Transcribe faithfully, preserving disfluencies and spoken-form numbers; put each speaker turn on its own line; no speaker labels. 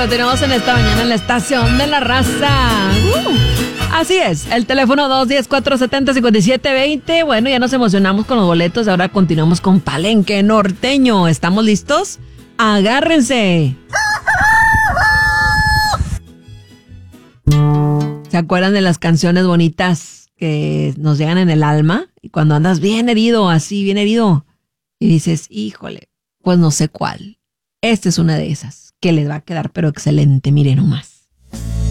continuamos en esta mañana en la estación de la raza. Uh, así es, el teléfono dos uno cero, cuatro siete cero, cinco siete dos cero. Bueno, ya nos emocionamos con los boletos. Ahora continuamos con Palenque Norteño. ¿Estamos listos? ¡Agárrense! ¿Se acuerdan de las canciones bonitas que nos llegan en el alma? Y cuando andas bien herido, así, bien herido, y dices, híjole, pues no sé cuál. Esta es una de esas que les va a quedar pero excelente, miren nomás.